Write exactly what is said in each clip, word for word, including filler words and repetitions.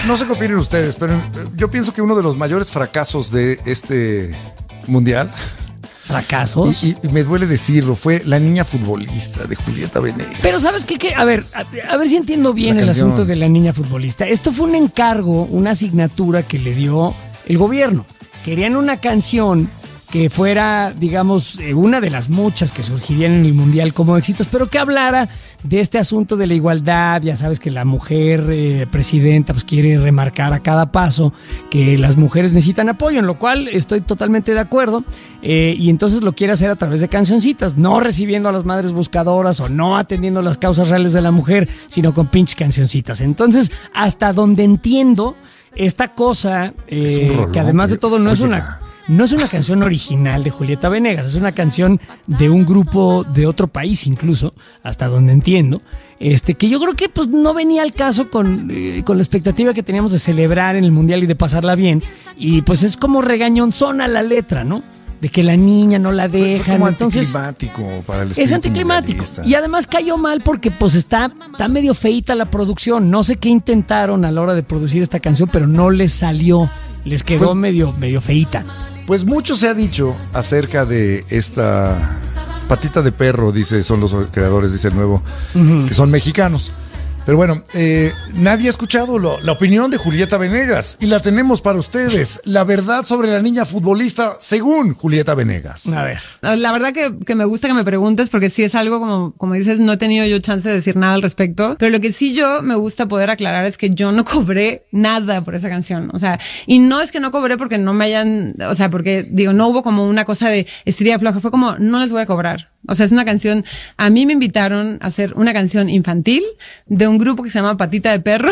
no sé qué opinen ustedes, pero yo pienso que uno de los mayores fracasos de este mundial... ¿Fracasos? Y, y me duele decirlo, fue La Niña Futbolista de Julieta Venegas. Pero ¿sabes qué? qué? A ver, a, a ver si entiendo bien el asunto de La Niña Futbolista. Esto fue un encargo, una asignatura que le dio el gobierno. Querían una canción que fuera, digamos, una de las muchas que surgirían en el Mundial como éxitos, pero que hablara de este asunto de la igualdad. Ya sabes que la mujer eh, presidenta pues quiere remarcar a cada paso que las mujeres necesitan apoyo, en lo cual estoy totalmente de acuerdo, eh, y entonces lo quiere hacer a través de cancioncitas, no recibiendo a las madres buscadoras o no atendiendo las causas reales de la mujer, sino con pinches cancioncitas. Entonces, hasta donde entiendo, esta cosa, eh, rolón, que además de todo no es una... No es una canción original de Julieta Venegas, es una canción de un grupo de otro país incluso, hasta donde entiendo, este que yo creo que pues no venía al caso con, eh, con la expectativa que teníamos de celebrar en el Mundial y de pasarla bien, y pues es como regañonzona la letra, ¿no? De que la niña no la dejan. Como entonces anticlimático para el es anticlimático mundialista. Y además cayó mal porque pues está, está medio feíta la producción. No sé qué intentaron a la hora de producir esta canción, pero no les salió, les quedó pues, medio, medio feíta. Pues mucho se ha dicho acerca de esta Patita de Perro, dice, son los creadores, dice el nuevo, uh-huh. que son mexicanos. Pero bueno, eh, nadie ha escuchado lo, la opinión de Julieta Venegas y la tenemos para ustedes. La verdad sobre La Niña Futbolista según Julieta Venegas. A ver. La verdad que, que me gusta que me preguntes porque sí es algo como, como dices, no he tenido yo chance de decir nada al respecto. Pero lo que sí yo me gusta poder aclarar es que yo no cobré nada por esa canción. O sea, y no es que no cobré porque no me hayan, o sea, porque digo, no hubo como una cosa de estiría floja. Fue como, no les voy a cobrar. O sea, es una canción, a mí me invitaron a hacer una canción infantil de un grupo que se llama Patita de Perro,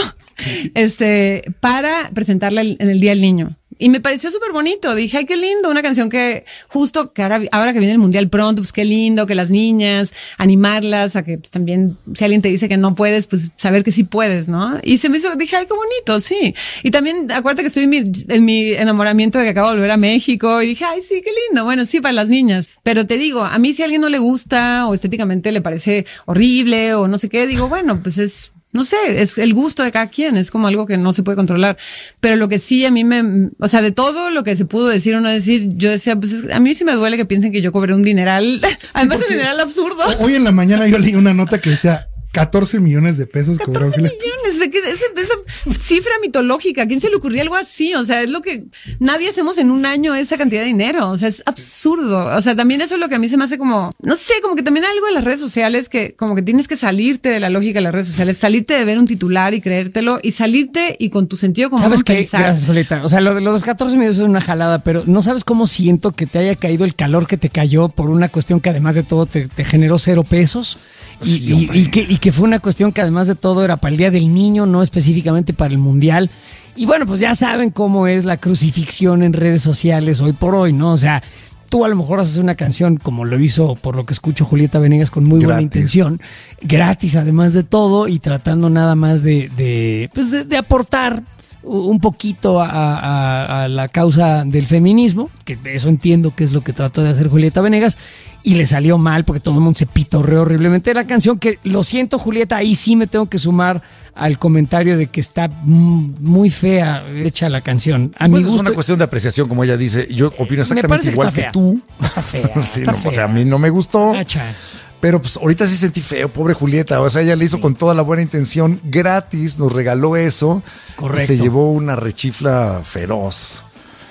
este, para presentarla en el Día del Niño. Y me pareció súper bonito. Dije, ay, qué lindo. Una canción que justo que ahora, ahora que viene el Mundial pronto, pues qué lindo que las niñas, animarlas a que pues también, si alguien te dice que no puedes, pues saber que sí puedes, ¿no? Y se me hizo, dije, ay, qué bonito, sí. Y también, acuérdate que estoy en mi, en mi enamoramiento de que acabo de volver a México y dije, ay, sí, qué lindo. Bueno, sí, para las niñas. Pero te digo, a mí si a alguien no le gusta o estéticamente le parece horrible o no sé qué, digo, bueno, pues es... No sé, es el gusto de cada quien, es como algo que no se puede controlar. Pero lo que sí a mí me, o sea, de todo lo que se pudo decir o no decir, yo decía, pues es, a mí sí me duele que piensen que yo cobré un dineral, además un dineral absurdo. Hoy en la mañana yo leí una nota que decía catorce millones de pesos cobró. catorce millones, esa, esa cifra mitológica, ¿a quién se le ocurría algo así? O sea, es lo que nadie hacemos en un año, esa cantidad de dinero, o sea, es absurdo. O sea, también eso es lo que a mí se me hace como, no sé, como que también algo de las redes sociales que como que tienes que salirte de la lógica de las redes sociales, salirte de ver un titular y creértelo y salirte y con tu sentido común ¿sabes qué? pensar. Gracias, Julieta. O sea, lo de los catorce millones es una jalada, pero no sabes cómo siento que te haya caído el calor que te cayó por una cuestión que además de todo te, te generó cero pesos. Y, sí, y, y, que, y que fue una cuestión que además de todo era para el Día del Niño, no específicamente para el Mundial. Y bueno, pues ya saben cómo es la crucifixión en redes sociales hoy por hoy, ¿no? O sea, tú a lo mejor haces una canción como lo hizo, por lo que escucho, Julieta Venegas, con muy gratis. Buena intención, gratis además de todo, y tratando nada más de, de, pues de, de aportar un poquito a, a, a la causa del feminismo, que eso entiendo que es lo que trató de hacer Julieta Venegas, y le salió mal porque todo el mundo se pitorreó horriblemente de la canción, que lo siento, Julieta, ahí sí me tengo que sumar al comentario de que está muy fea hecha la canción. A pues mi gusto, es una cuestión de apreciación, como ella dice. Yo opino exactamente igual que, que tú. Está fea. sí, está no, fea. O sea, a mí no me gustó. Acha. Pero pues ahorita sí sentí feo, pobre Julieta. O sea, ella le hizo sí. con toda la buena intención, gratis, nos regaló eso. Correcto. Y se llevó una rechifla feroz.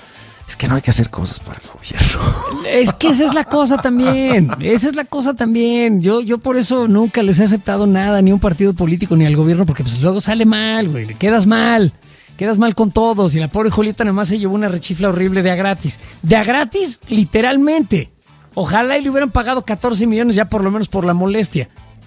Es que no hay que hacer cosas para el gobierno. Es que esa es la cosa también. Esa es la cosa también. Yo, yo por eso nunca les he aceptado nada, ni a un partido político, ni al gobierno, porque pues luego sale mal, güey. Quedas mal. Quedas mal con todos. Y la pobre Julieta nada más se llevó una rechifla horrible de a gratis. De a gratis, literalmente. Ojalá y le hubieran pagado catorce millones ya por lo menos por la molestia.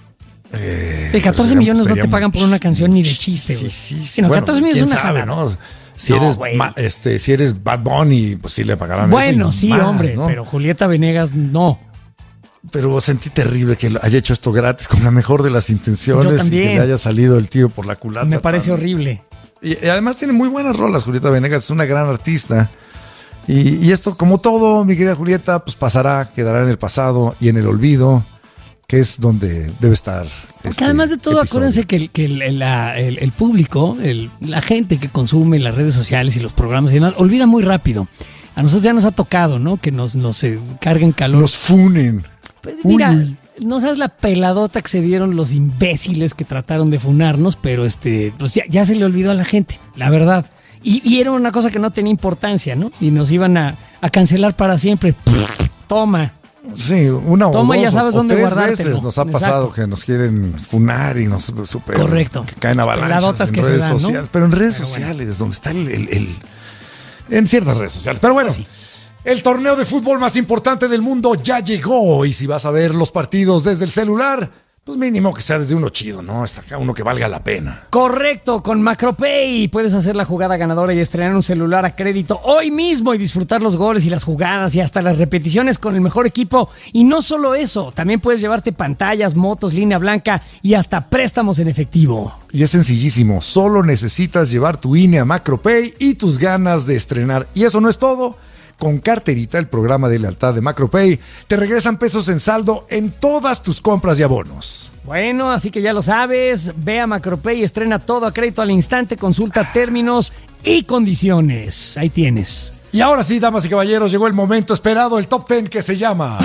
Eh, de catorce sería, millones no te pagan por una canción ni de chiste, güey. Sí, sí, sí. No, bueno, catorce millones es una sabe, jala, ¿no? Si, no, eres ma, este, si eres Bad Bunny, pues sí le pagarán bueno, eso. sí, más, hombre, ¿no? Pero Julieta Venegas no. Pero sentí terrible que haya hecho esto gratis con la mejor de las intenciones y que le haya salido el tiro por la culata. Me parece tan... horrible. Y, y además tiene muy buenas rolas, Julieta Venegas, es una gran artista. Y, y esto, como todo, mi querida Julieta, pues pasará, quedará en el pasado y en el olvido. que es donde debe estar. Porque este además de todo, episodio. acuérdense que el, que el, la, el, el público, el, la gente que consume las redes sociales y los programas y demás, olvida muy rápido. A nosotros ya nos ha tocado, ¿no? Que nos, nos eh, carguen calor. Nos funen. Pues, mira, Uy, uy. no sabes la peladota que se dieron los imbéciles que trataron de funarnos, pero este, pues ya, ya se le olvidó a la gente, la verdad. Y, y era una cosa que no tenía importancia, ¿no? Y nos iban a, a cancelar para siempre. Toma. Sí, una Toma, o dos ya sabes o, o dónde tres guardártelo. veces nos ha Exacto. pasado que nos quieren funar y nos super, Correcto. que caen avalanchas Peladotas en que se redes dan, ¿no? sociales, pero en redes Pero sociales, bueno. donde está el, el- el- en ciertas redes sociales. Pero bueno, Sí. el torneo de fútbol más importante del mundo ya llegó y si vas a ver los partidos desde el celular, pues mínimo que sea desde uno chido, ¿no? Hasta acá uno que valga la pena. Correcto, con MacroPay puedes hacer la jugada ganadora y estrenar un celular a crédito hoy mismo y disfrutar los goles y las jugadas y hasta las repeticiones con el mejor equipo. Y no solo eso, también puedes llevarte pantallas, motos, línea blanca y hasta préstamos en efectivo. Y es sencillísimo, solo necesitas llevar tu I N E a MacroPay y tus ganas de estrenar. Y eso no es todo. Con Carterita, el programa de lealtad de MacroPay, te regresan pesos en saldo en todas tus compras y abonos. Bueno, así que ya lo sabes, ve a MacroPay y estrena todo a crédito al instante, consulta términos y condiciones. Ahí tienes. Y ahora sí, damas y caballeros, llegó el momento esperado, el top ten que se llama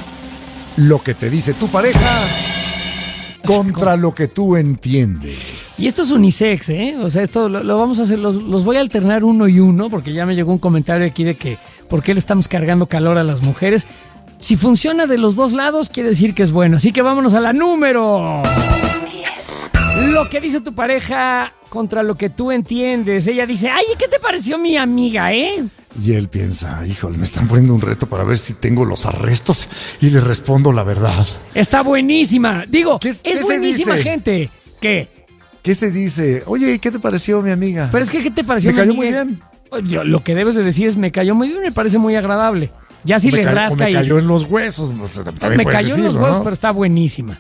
Lo que te dice tu pareja contra lo que tú entiendes. Y esto es unisex, ¿eh? O sea, esto lo, lo vamos a hacer, los, los voy a alternar uno y uno, porque ya me llegó un comentario aquí de que por qué le estamos cargando calor a las mujeres. Si funciona de los dos lados, quiere decir que es bueno. Así que vámonos a la número diez. Lo que dice tu pareja contra lo que tú entiendes. Ella dice, ay, ¿qué te pareció mi amiga, eh? Y él piensa, híjole, me están poniendo un reto para ver si tengo los arrestos y le respondo la verdad. Está buenísima. Digo, ¿Qué- es qué se buenísima dice? gente. ¿Qué? ¿Qué se dice? Oye, ¿qué te pareció mi amiga? Pero es que, ¿qué te pareció Me mi cayó muy amiga? bien. Yo, lo que debes de decir es, me cayó muy bien, me parece muy agradable. Ya si me le ca- o rasca me y... cayó en los huesos. o sea, también me puedes cayó en los decirlo, huevos, ¿no? pero está buenísima.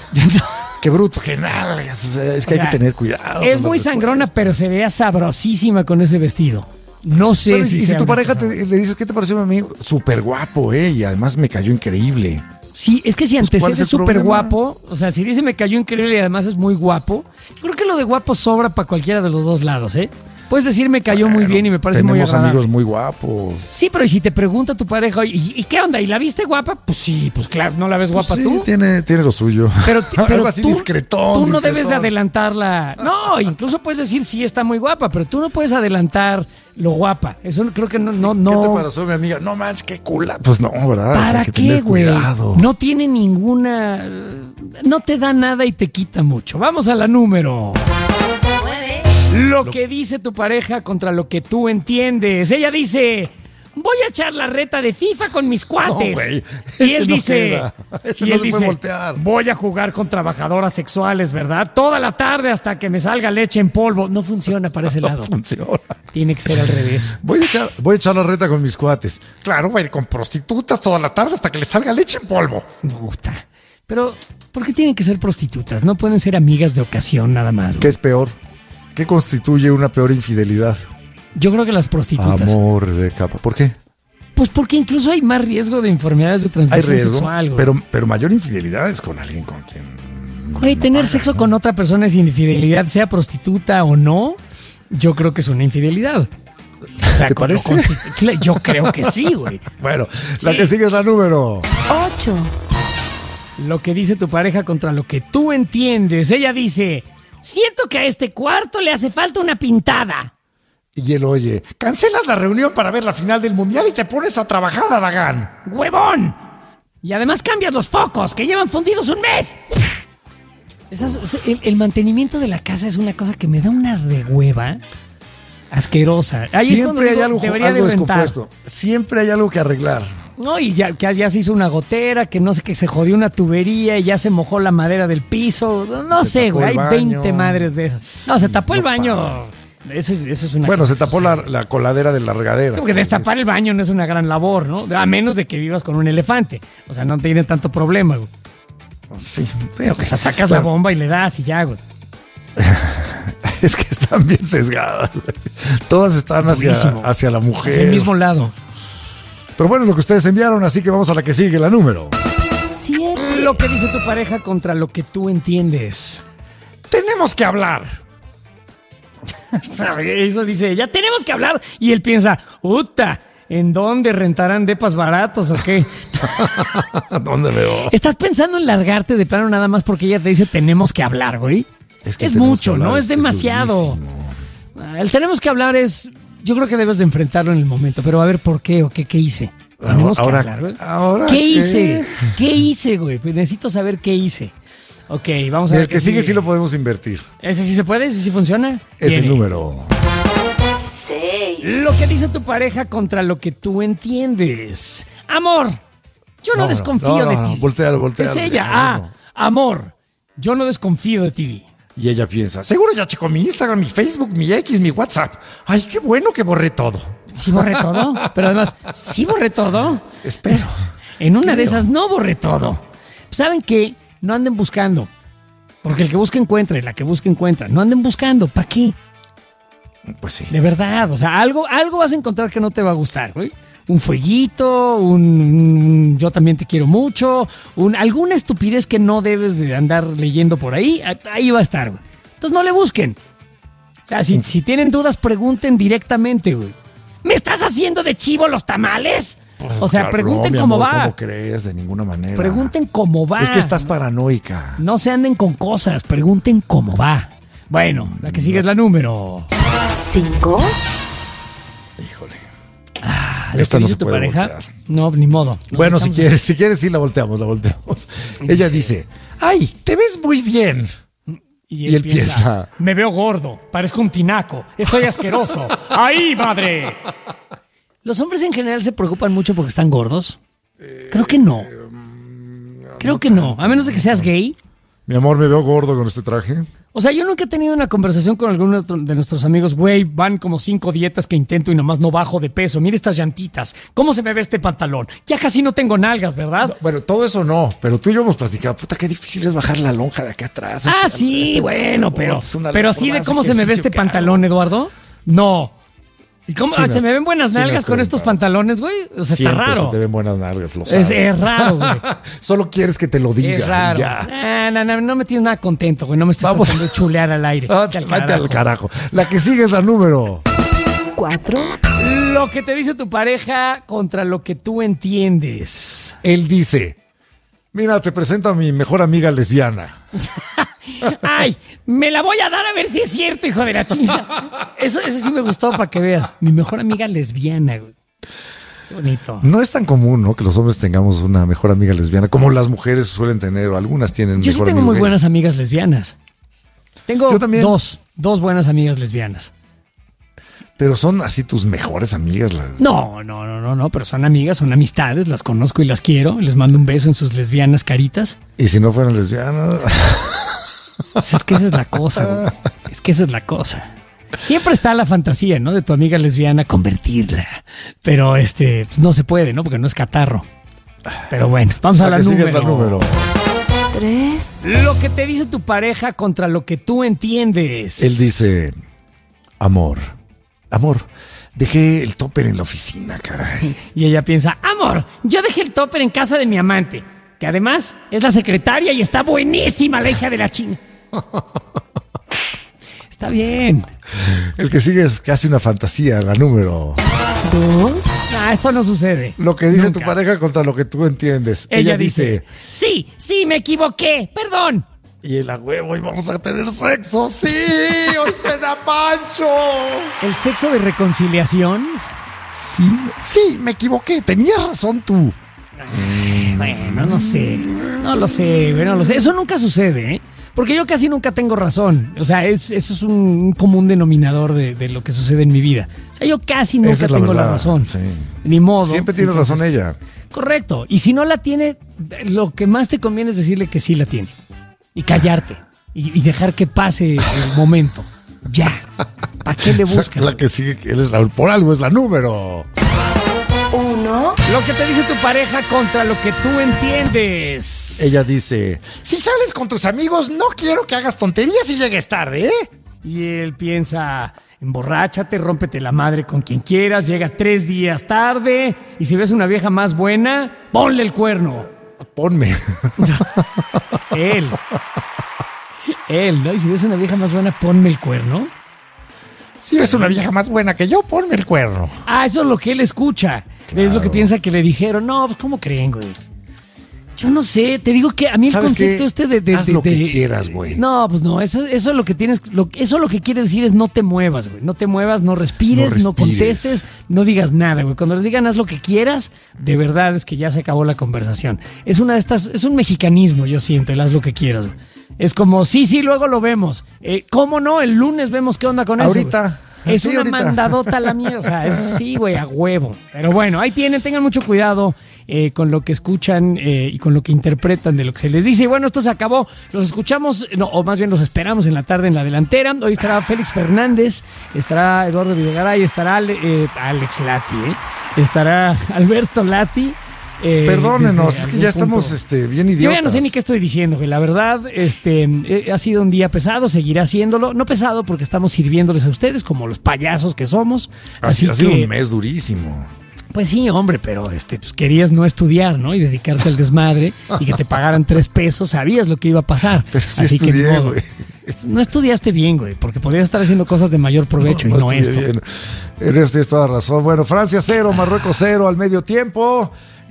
Qué bruto, que nada. Es que O hay sea, que tener cuidado. Es con muy las sangrona, respuestas. pero se vea sabrosísima con ese vestido. No sé Pero, si y si sea tu una pareja cosa- te, le dices, ¿qué te pareció mi amigo? Súper guapo, ¿eh? Y además me cayó increíble. Sí, es que si Pues, ¿cuál es antecede el súper problema? guapo, o sea, si dice me cayó increíble y además es muy guapo, yo creo que lo de guapo sobra para cualquiera de los dos lados, ¿eh? Puedes decir me cayó muy Bueno, bien y me parece muy tenemos agradable. amigos muy guapos. Sí, pero y si te pregunta tu pareja, ¿y, y qué onda? ¿Y la viste guapa? Pues sí, pues claro, ¿no la ves guapa Pues sí, tú? Tiene, tiene lo suyo. Pero, pero Algo así tú, discretón. tú no discretón. debes de adelantarla. No, incluso puedes decir sí está muy guapa, pero tú no puedes adelantar lo guapa. Eso creo que no, no, ¿Qué no. te pareció mi amiga? No manches, qué cula. Pues no, ¿verdad? O sea, ¿Para hay que qué, tener güey? cuidado. No tiene ninguna. No te da nada y te quita mucho. Vamos a la número. Lo que dice tu pareja contra lo que tú entiendes. Ella dice, voy a echar la reta de FIFA con mis cuates. No, güey, y ese él no dice, queda. Ese y no él se puede dice, voltear. voy a jugar con trabajadoras sexuales, ¿verdad? Toda la tarde hasta que me salga leche en polvo. No funciona para ese lado. No funciona. Tiene que ser al revés. Voy a, echar, voy a echar la reta con mis cuates. Claro, voy a ir con prostitutas toda la tarde hasta que le salga leche en polvo. Me gusta. Pero, ¿por qué tienen que ser prostitutas? No pueden ser amigas de ocasión nada más. ¿Qué güey. es peor? ¿Qué constituye una peor infidelidad? Yo creo que las prostitutas. Amor de capa. ¿Por qué? Pues porque incluso hay más riesgo de enfermedades de Hay transmisión riesgo, sexual. güey. pero, pero mayor infidelidad es con alguien con quien... Güey, no tener pagas, sexo ¿no? con otra persona es infidelidad, sea prostituta o no. Yo creo que es una infidelidad. O sea, ¿Te con lo parece? constitu- Cla- Yo creo que sí, güey. Bueno, la Sí. que sigue es la número. ocho. Lo que dice tu pareja contra lo que tú entiendes. Ella dice, siento que a este cuarto le hace falta una pintada. Y él oye, cancelas la reunión para ver la final del mundial y te pones a trabajar, Aragán. ¡Huevón! Y además cambias los focos, que llevan fundidos un mes. Esas- el, el mantenimiento de la casa es una cosa que me da una rehueva asquerosa. Ahí es cuando Siempre hay digo, algo, debería algo de rentar. descompuesto. Siempre hay algo que arreglar. No, y ya, que ya se hizo una gotera, que no sé, que se jodió una tubería y ya se mojó la madera del piso. No, no Se sé, tapó güey, el hay baño. veinte madres de esas. No, se tapó el no baño. para. Eso es, eso es una Bueno, cosa se que tapó la, sucede. la coladera de la regadera. Sí, porque destapar el baño no es una gran labor, ¿no? A menos de que vivas con un elefante. O sea, no tiene tanto problema, güey. Sí, sí, ok. O sea, sacas la Bueno, bomba y le das y ya, güey. Es que están bien sesgadas, güey. Todas están hacia, Durísimo. hacia la mujer. Hacia el mismo lado. Pero bueno, es lo que ustedes enviaron, así que vamos a la que sigue, la número. siete. Lo que dice tu pareja contra lo que tú entiendes. Tenemos que hablar. Eso dice ella, tenemos que hablar. Y él piensa, puta, ¿en dónde rentarán depas baratos o qué? ¿Dónde veo? ¿Estás pensando en largarte de plano nada más porque ella te dice tenemos que hablar, güey? Es, que es mucho, ¿no? Es, es demasiado. Es el tenemos que hablar es... Yo creo que debes de enfrentarlo en el momento, pero a ver por qué o qué, qué hice. Tenemos ahora, que hablar, güey. Ahora ¿Qué, ¿qué hice? ¿Qué hice, güey? Pues necesito saber qué hice. Ok, vamos a ver. El que sigue sí lo podemos invertir. ¿Ese sí se puede? ¿Ese sí funciona? Es Viene. el número seis. Lo que dice tu pareja contra lo que tú entiendes. Amor, yo no, No, desconfío no, no, de no, ti. voltéalo, voltéalo. Es ella. No, Ah, no. amor, yo no desconfío de ti. Y ella piensa, seguro ya checó mi Instagram, mi Facebook, mi X, mi WhatsApp. Ay, qué bueno que borré todo. ¿Sí borré todo? Pero además, ¿sí borré todo? Espero. En una Creo. de esas no borré todo. ¿Saben qué? No anden buscando. Porque el que busca encuentra y la que busca encuentra. No anden buscando. ¿Para qué? Pues sí. De verdad. O sea, algo, algo vas a encontrar que no te va a gustar, güey. Un fueguito, un, un yo también te quiero mucho, un, alguna estupidez que no debes de andar leyendo por ahí. Ahí va a estar, güey. Entonces no le busquen. O sea, si, si tienen dudas, pregunten directamente, güey. ¿Me estás haciendo de chivo los tamales? O sea, Claro, pregunten no, mi cómo amor, va. ¿Cómo crees? De ninguna manera. Pregunten cómo va. Es que estás paranoica. No se anden con cosas, pregunten cómo va. Bueno, la que sigue es la número. cinco. Híjole. Ah, ¿lo Esta que no dice se tu puede pareja? voltear. No, ni modo. Nos Bueno, si echamos quieres, si quieres, sí la volteamos, la volteamos. Ella dice, ay, te ves muy bien. Y Y él piensa, me veo gordo, parezco un tinaco, estoy asqueroso. ¡Ahí, madre! ¿Los hombres en general se preocupan mucho porque están gordos? Creo que no. Creo que no, a menos de que seas gay. mi amor, me veo gordo con este traje. O sea, yo nunca he tenido una conversación con alguno de nuestros amigos. Güey, van como cinco dietas que intento y nomás no bajo de peso. Mira estas llantitas. ¿Cómo se me ve este pantalón? Ya casi no tengo nalgas, ¿verdad? No, bueno, todo eso no, pero tú y yo hemos platicado. Puta, qué difícil es bajar la lonja de acá atrás. Ah, Este- sí, este- bueno, pero, es una pero locura, sí de hace cómo se me ve ejercicio este que hago. pantalón, Eduardo. No. ¿Y cómo Sí ah, me- se me ven buenas sí me has nalgas con estos preguntado. pantalones, güey? O sea, Siempre está se raro. te ven buenas nalgas, lo Es, sabes. es raro, güey. Solo quieres que te lo diga. Es raro. Ya. No, no, no, no me tienes nada contento, güey. No me estás Vamos. tratando de chulear al aire. Ah, Vete al vete carajo. al carajo. La que sigue es la número. cuatro. Lo que te dice tu pareja contra lo que tú entiendes. Él dice, mira, te presento a mi mejor amiga lesbiana. Ay, me la voy a dar a ver si es cierto, hijo de la chingada. Eso, eso sí me gustó para que veas. Mi mejor amiga lesbiana, güey. Qué bonito. No es tan común, ¿no? Que los hombres tengamos una mejor amiga lesbiana, como las mujeres suelen tener, o algunas tienen Yo sí mejor tengo amigo muy gay. buenas amigas lesbianas. Tengo Yo también. dos, dos buenas amigas lesbianas. Pero son así tus mejores amigas. las- No, no, no, no, no, pero son amigas, son amistades, las conozco y las quiero. Les mando un beso en sus lesbianas caritas. Y si no fueran lesbianas... Pues es que esa es la cosa, güey. Es que esa es la cosa. Siempre está la fantasía, ¿no? De tu amiga lesbiana convertirla. Pero este, pues no se puede, ¿no? Porque no es catarro. Pero bueno, vamos a la, que sigue número. es la número. tres. Lo que te dice tu pareja contra lo que tú entiendes. Él dice, amor, amor, dejé el topper en la oficina, caray. Y ella piensa, amor, yo dejé el topper en casa de mi amante, que además es la secretaria y está buenísima la hija de la china. Está bien. El que sigue es casi una fantasía, la número. dos. Ah, esto no sucede. Lo que dice Nunca. tu pareja contra lo que tú entiendes. Ella, dice, sí, sí, me equivoqué, perdón. y el a huevo, y vamos a tener sexo. ¡Sí! ¡Hoy cena Pancho! ¿El sexo de reconciliación? Sí, sí, me equivoqué. Tenías razón tú. Bueno, no sé. No lo sé, bueno, no lo sé. Eso nunca sucede, ¿eh? Porque yo casi nunca tengo razón. O sea, es, eso es un común denominador de, de lo que sucede en mi vida. O sea, yo casi nunca Esa es la tengo la, verdad, razón. sí. Ni modo. Siempre tiene Entonces, razón ella. Correcto. Y si no la tiene, lo que más te conviene es decirle que sí la tiene. Y callarte. Y, y dejar que pase el momento. Ya. ¿Para qué le buscas? La que sigue, él es la, por algo es la número. uno. Lo que te dice tu pareja contra lo que tú entiendes. Ella dice, si sales con tus amigos, no quiero que hagas tonterías y llegues tarde, ¿eh? Y él piensa, emborráchate, rómpete la madre con quien quieras, llega tres días tarde y si ves una vieja más buena, ponle el cuerno. Ponme. Él. Él, ¿no? Y si ves una vieja más buena, ponme el cuerno. Si ves una vieja más buena que yo, ponme el cuerno. Ah, eso es lo que él escucha. Claro. Es lo que piensa que le dijeron. No, pues ¿cómo creen, güey? Yo no sé, te digo que a mí el concepto qué? este de... de Haz de, lo de, que quieras, güey. No, pues no, eso, eso es lo que tienes... Lo, eso lo que quiere decir es no te muevas, güey. No te muevas, no respires, no, respires. no contestes, no digas nada, güey. Cuando les digan haz lo que quieras, de verdad es que ya se acabó la conversación. Es una de estas... Es un mexicanismo, yo siento, el haz lo que quieras, güey. Es como, sí, sí, luego lo vemos. Eh, ¿Cómo no? El lunes vemos qué onda con ahorita. eso. Ahorita. Es sí, una ahorita. mandadota la mía, o sea, es, sí, güey, a huevo. Pero bueno, ahí tienen, tengan mucho cuidado eh, con lo que escuchan eh, y con lo que interpretan de lo que se les dice. Y bueno, esto se acabó. Los escuchamos, no, o más bien los esperamos en la tarde en la delantera. Hoy estará Félix Fernández, estará Eduardo Videgaray, estará eh, Alex Lati, ¿eh? estará Alberto Lati. Eh, Perdónenos, es que ya estamos punto, este, bien idiotas. Yo ya no sé ni qué estoy diciendo, que la verdad este, eh, ha sido un día pesado, seguirá haciéndolo. No pesado porque estamos sirviéndoles a ustedes como los payasos que somos. Así, así ha que, sido un mes durísimo. Pues sí, hombre, pero este, pues querías no estudiar, ¿no? Y dedicarte al desmadre y que te pagaran tres pesos, sabías lo que iba a pasar. Pero sí así estudié, que no, güey. No estudiaste bien, güey, porque podrías estar haciendo cosas de mayor provecho no, no y no esto. Bien. En esto tienes toda razón. Bueno, Francia cero, Marruecos cero al medio tiempo.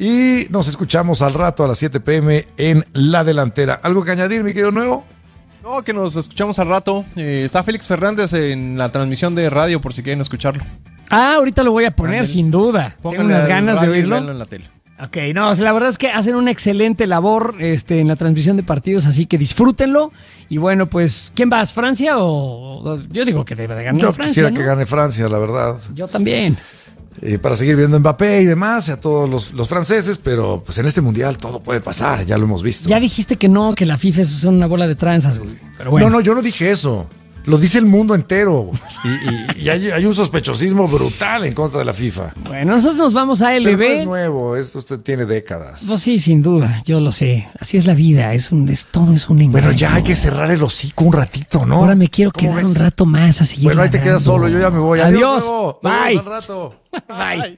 Y nos escuchamos al rato a las siete pm en La Delantera. ¿Algo que añadir, mi querido Nuevo? No, que nos escuchamos al rato. Eh, está Félix Fernández en la transmisión de radio por si quieren escucharlo. Ah, ahorita lo voy a poner, Andel. sin duda. Pónganle Tengo unas ganas de oírlo. En la tele. Ok, no, la verdad es que hacen una excelente labor este, en la transmisión de partidos, así que disfrútenlo. Y bueno, pues, ¿quién vas? ¿Francia o...? Yo digo que debe de ganar Yo Francia, quisiera ¿no? que gane Francia, la verdad. Yo también. Eh, para seguir viendo Mbappé y demás, a todos los, los franceses, pero pues en este mundial todo puede pasar, ya lo hemos visto. Ya dijiste que no, que la FIFA es una bola de tranzas, güey. Pero bueno. No, no, yo no dije eso. Lo dice el mundo entero. Y, y, y hay, hay un sospechosismo brutal en contra de la FIFA. Bueno, nosotros nos vamos a L B. Pero no es nuevo, esto usted tiene décadas. Pues sí, sin duda, yo lo sé. Así es la vida, es un, es, todo es un engaño. Bueno, ya hay que cerrar el hocico un ratito, ¿no? Ahora me quiero quedar ves? un rato más así. Bueno, ahí te quedas solo, yo ya me voy. Adiós. Adiós. Bye. Al rato. Bye. Bye.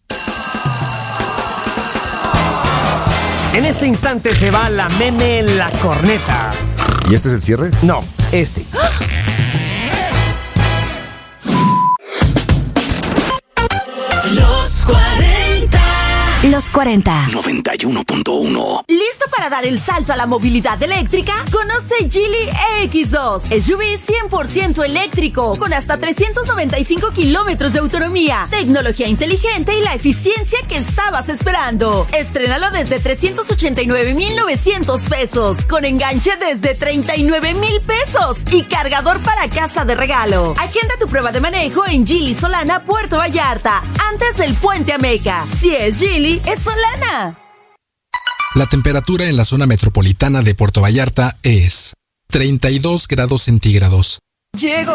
En este instante se va la meme la corneta. ¿Y este es el cierre? No, este. Los cuarenta. Los cuarenta. noventa y uno punto uno. ¿Listo para dar el salto a la movilidad eléctrica? Conoce Geely E X dos, S U V cien por ciento eléctrico, con hasta trescientos noventa y cinco kilómetros de autonomía, tecnología inteligente y la eficiencia que estabas esperando. Estrénalo desde trescientos ochenta y nueve mil novecientos pesos, con enganche desde treinta y nueve mil pesos y cargador para casa de regalo. Agenda tu prueba de manejo en Geely Solana, Puerto Vallarta, antes del Puente Ameca. Si es Geely, es Solana. La temperatura en la zona metropolitana de Puerto Vallarta es treinta y dos grados centígrados. Llego.